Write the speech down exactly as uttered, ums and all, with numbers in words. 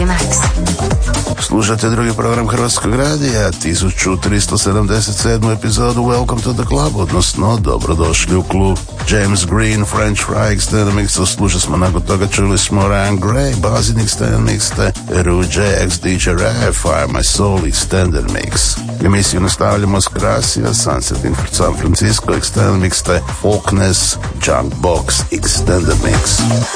Max. Slušate drugi program Hrvatskog radija, tisuću tristo sedamdeset sedmu epizodu Welcome to the Club, odnosno dobrodošli u klub. James Green, French Fry, Extended Mix, slušali smo, nakon toga čuli smo Ryan Gray, Bazin Extended Mix, te Ru J X D J Rare, Fire My Soul, Extended Mix. Emisiju nastavljamo s Krasija, Sunset in San Francisco, Extended Mix, te Faulkness, Junk Box, Extended Mix.